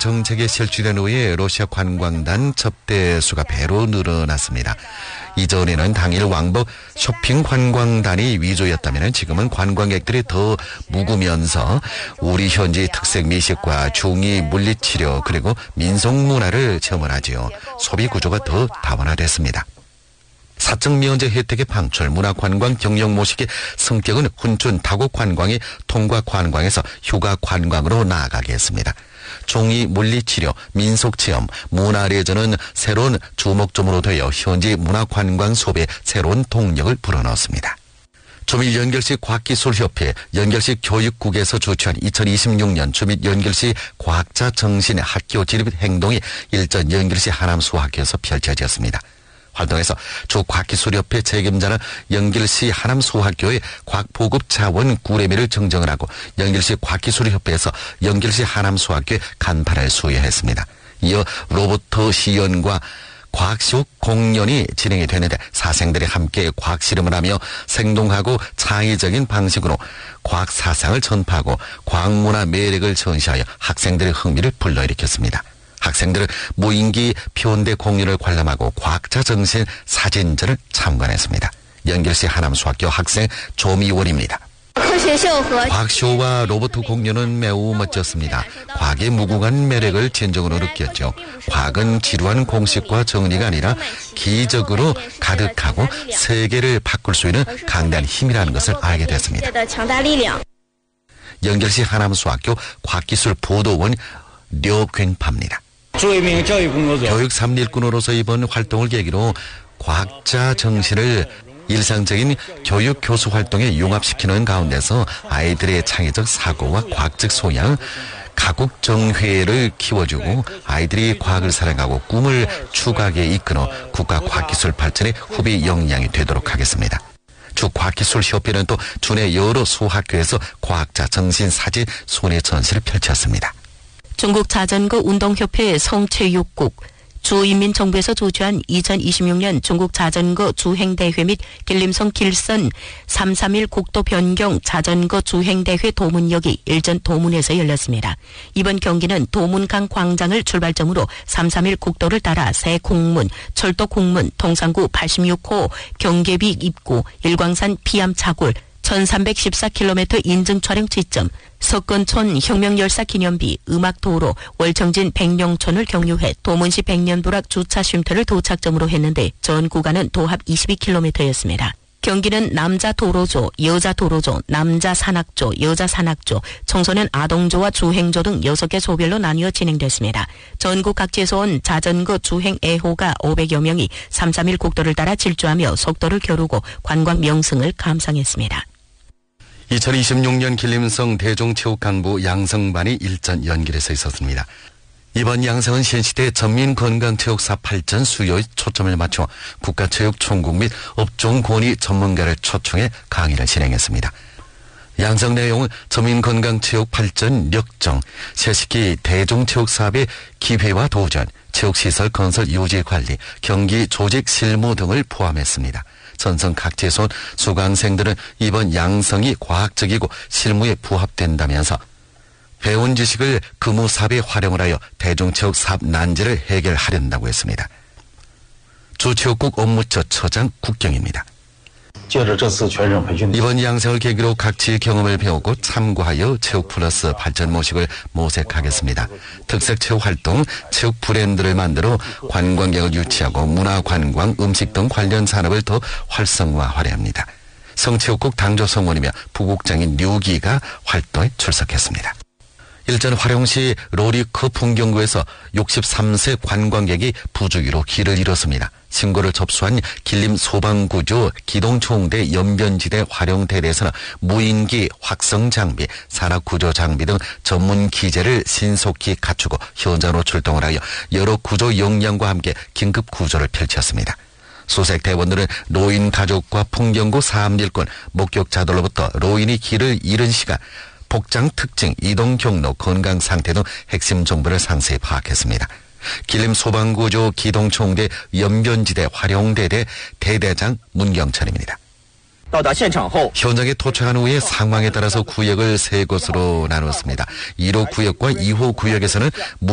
정책에 실추된 후에 러시아 관광단 접대 수가 배로 늘어났습니다. 이전에는 당일 왕복 쇼핑 관광단이 위주였다면 지금은 관광객들이 더 묵으면서 우리 현지 특색 미식과 중의 물리치료 그리고 민속문화를 체험을 하지요. 소비 구조가 더 다원화됐습니다. 사적 면제 혜택의 방출, 문화관광 경영 모식의 성격은 훈춘 다국 관광이 통과 관광에서 휴가 관광으로 나아가게 했습니다. 종이 물리치료, 민속체험, 문화레저는 새로운 주목점으로 되어 현지 문화관광 소비에 새로운 동력을 불어넣었습니다. 주민연결시 과학기술협회 연결시 교육국에서 주최한 2026년 주민연결시 과학자 정신의 학교 진입 행동이 일전 연결시 하남수학교에서 펼쳐졌습니다. 활동에서 주과학기술협회 책임자는 연결시 하남수학교의 과학보급 자원 구례미를 증정을 하고 연결시 과학기술협회에서 연결시 하남수학교의 간판을 수여했습니다. 이어 로봇 시연과 과학시험 공연이 진행이 되는데 사생들이 함께 과학 실험을 하며 생동하고 창의적인 방식으로 과학 사상을 전파하고 과학문화 매력을 전시하여 학생들의 흥미를 불러일으켰습니다. 학생들은 무인기 표현대 공연을 관람하고 과학자 정신 사진전을 참관했습니다. 연결시 하남수학교 학생 조미원입니다. 과학쇼와 로봇 공연은 매우 멋졌습니다. 과학의 무궁한 매력을 진정으로 느꼈죠. 과학은 지루한 공식과 정리가 아니라 기적으로 가득하고 세계를 바꿀 수 있는 강단 힘이라는 것을 알게 됐습니다. 연결시 하남수학교 과학기술 보도원 류균파입니다. 교육 3일꾼으로서 이번 활동을 계기로 과학자 정신을 일상적인 교육 교수 활동에 융합시키는 가운데서 아이들의 창의적 사고와 과학적 소양, 가국정회를 키워주고 아이들이 과학을 사랑하고 꿈을 추구하게 이끄는 국가 과학기술 발전의 후비 역량이 되도록 하겠습니다. 주과학기술협회는 또 주내 여러 수학교에서 과학자 정신 사진 손해 전시를 펼쳤습니다. 중국 자전거 운동협회 성체육국, 주인민정부에서 주최한 2026년 중국 자전거 주행대회 및 길림성 길선 331 국도 변경 자전거 주행대회 도문역이 일전 도문에서 열렸습니다. 이번 경기는 도문강 광장을 출발점으로 331 국도를 따라 새 국문, 철도 국문, 동산구 86호 경계비 입구, 일광산 피암차굴, 1314km 인증 촬영 지점, 석건촌 혁명열사 기념비, 음악도로, 월청진 백령촌을 경유해 도문시 백년도락 주차 쉼터를 도착점으로 했는데 전 구간은 도합 22km였습니다. 경기는 남자 도로조, 여자 도로조, 남자 산악조, 여자 산악조, 청소년 아동조와 주행조 등 6개 조별로 나뉘어 진행됐습니다. 전국 각지에서 온 자전거 주행 애호가 500여 명이 331 국도를 따라 질주하며 속도를 겨루고 관광 명승을 감상했습니다. 2026년 길림성 대종체육강부 양성반이 일전 연길에서 있었습니다. 이번 양성은 신시대 전민건강체육사 발전 수요에 초점을 맞춰 국가체육총국 및 업종권위 전문가를 초청해 강의를 진행했습니다. 양성 내용은 전민건강체육 발전 역정, 세식기 대종체육사업의 기회와 도전, 체육시설 건설 유지 관리, 경기 조직 실무 등을 포함했습니다. 전성 각지에서 온 수강생들은 이번 양성이 과학적이고 실무에 부합된다면서 배운 지식을 근무 사업에 활용을 하여 대중체육 사업 난제를 해결하려고 했습니다. 주체육국 업무처 처장 국경입니다. 이번 양성을 계기로 각지의 경험을 배우고 참고하여 체육 플러스 발전 모식을 모색하겠습니다. 특색 체육 활동, 체육 브랜드를 만들어 관광객을 유치하고 문화관광, 음식 등 관련 산업을 더 활성화하려 합니다. 성체육국 당조성원이며 부국장인 류기가 활동에 출석했습니다. 일전 화룡시 로리크 풍경구에서 63세 관광객이 부주의로 길을 잃었습니다. 신고를 접수한 길림 소방구조 기동총대 연변지대 화룡대대에서는 무인기, 확성장비, 산악구조장비 등 전문 기재를 신속히 갖추고 현장으로 출동을 하여 여러 구조 역량과 함께 긴급 구조를 펼쳤습니다. 수색 대원들은 노인 가족과 풍경구 사암일권 목격자들로부터 노인이 길을 잃은 시간, 복장 특징, 이동 경로, 건강 상태 등 핵심 정보를 상세히 파악했습니다. 길림 소방구조 기동총대 연변지대 화룡대대 대대장 문경철입니다. 현장에 도착한 후에 상황에 따라서 구역을 3곳으로 나눴습니다. 1호 구역과 2호 구역에서는